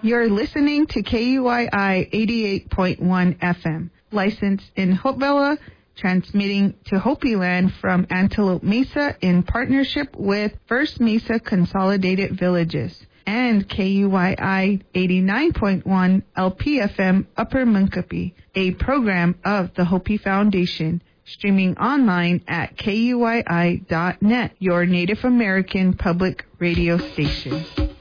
You're listening to KUII 88.1 FM, licensed in Hopevilla, transmitting to Hopi Land from Antelope Mesa in partnership with First Mesa Consolidated Villages, and KUII 89.1 LPFM Upper Munkapi, a program of the Hopi Foundation, streaming online at KUII.net, your Native American public radio station.